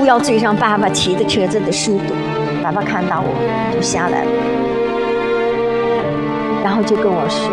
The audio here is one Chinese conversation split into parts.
要追上爸爸骑的车子的速度。爸爸看到我就下来了，然后就跟我说：“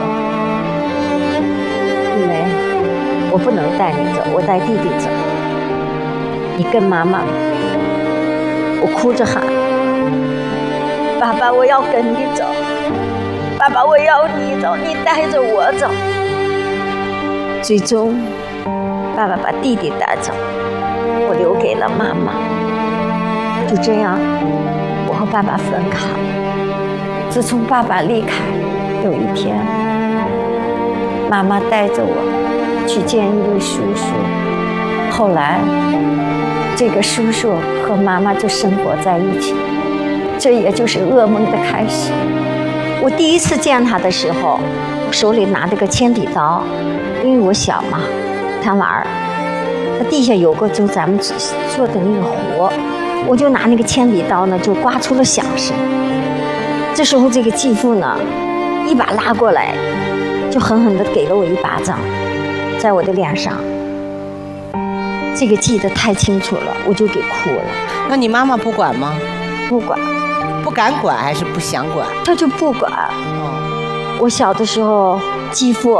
玉梅，我不能带你走，我带弟弟走，你跟妈妈。”我哭着喊：“爸爸，我要跟你走，爸爸，我要你走，你带着我走。”最终，爸爸把弟弟带走，我留给了妈妈。就这样，我和爸爸分开。自从爸爸离开，有一天，妈妈带着我去见一位叔叔。后来，这个叔叔和妈妈就生活在一起，这也就是噩梦的开始。我第一次见他的时候，手里拿着个铅笔刀，因为我小嘛，贪玩儿。他地下有个就咱们做的那个活，我就拿那个铅笔刀呢，就刮出了响声。这时候这个继父呢，一把拉过来，就狠狠地给了我一巴掌，在我的脸上。这个记得太清楚了，我就给哭了。 那你妈妈不管吗？ 不管， 不敢管还是不想管？ 他就不管。我小的时候，继父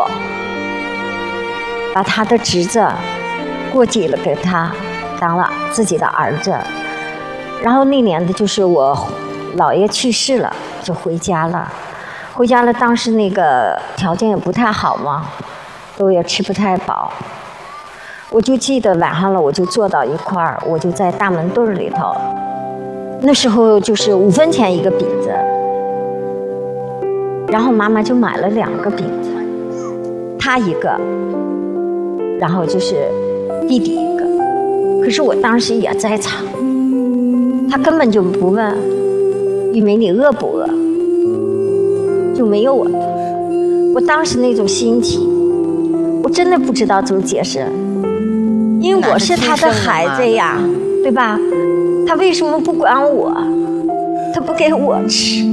把他的侄子过继了给他，当了自己的儿子。然后那年的就是我姥爷去世了，就回家了。回家了，当时那个条件也不太好嘛，都也吃不太饱。我就记得晚上了，我就坐到一块儿，我就在大门墩里头。那时候就是5分钱一个饼子，然后妈妈就买了2个饼子，她一个，然后就是弟弟一个。可是我当时也在场，她根本就不问玉梅你饿不饿，就没有我。我当时那种心情，我真的不知道怎么解释。因为我是他的孩子呀，对吧？他为什么不管我？他不给我吃，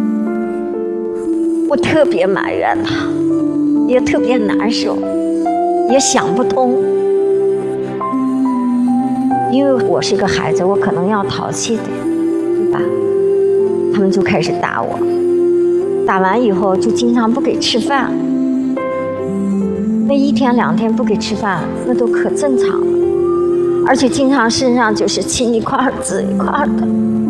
我特别埋怨他，也特别难受，也想不通。因为我是个孩子，我可能要淘气的，对吧？他们就开始打我，打完以后就经常不给吃饭。那1天2天不给吃饭，那都可正常了。而且经常身上就是青一块紫一块的，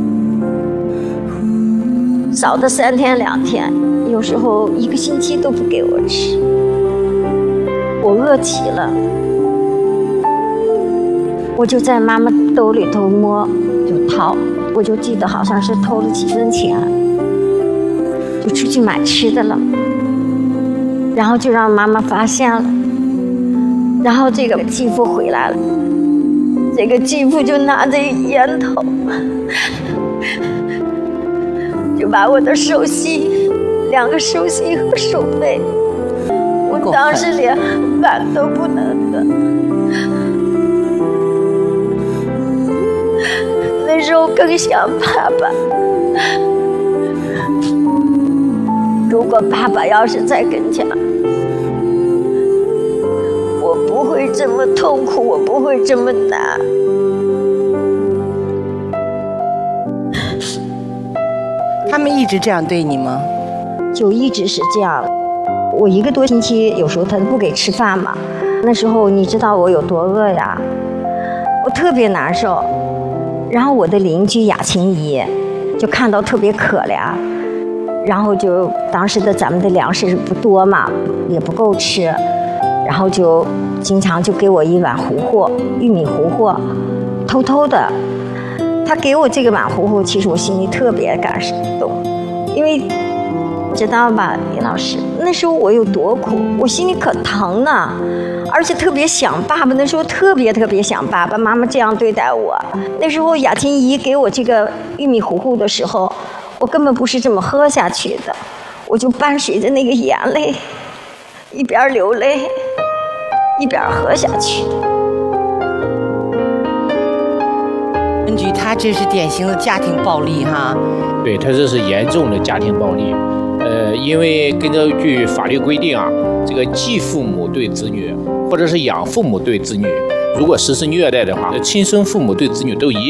少的3天2天，有时候1个星期都不给我吃。我饿极了，我就在妈妈兜里头摸，就掏，我就记得好像是偷了几分钱，就出去买吃的了。然后就让妈妈发现了，然后这个继父回来了，这个继父就拿着烟头，就把我的手心2个手心和手背，我当时连饭都不能喝。那时候更想爸爸，如果爸爸要是在跟前，我不会这么痛苦，我不会这么难。 他们一直这样对你吗？ 就一直是这样。我1个多星期，有时候他都不给吃饭嘛。那时候你知道我有多饿呀，我特别难受。然后我的邻居雅琴姨就看到特别可怜，然后就当时的咱们的粮食不多嘛，也不够吃，然后就经常就给我1碗糊糊，玉米糊糊，偷偷的。他给我这个碗糊糊，其实我心里特别感动，因为知道吧，李老师，那时候我有多苦，我心里可疼呢，而且特别想爸爸。那时候特别想爸爸，妈妈这样对待我。那时候雅琴姨给我这个玉米糊糊的时候，我根本不是这么喝下去的，我就伴随着那个眼泪，一边流泪一边喝下去。 根据他这是典型的家庭暴力哈。 对，他这是严重的家庭暴力。因为根据法律规定啊，这个继父母对子女，或者是养父母对子女，如果实施虐待的话，亲生父母对子女都一样。